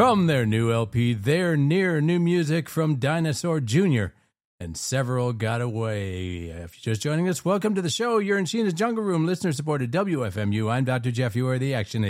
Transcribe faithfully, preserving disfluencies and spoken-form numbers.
From their new L P, they're near new music from Dinosaur Junior and Several Got Away. If you're just joining us, welcome to the show. You're in Sheena's Jungle Room, listener-supported W F M U. I'm Doctor Jeff. You are the Action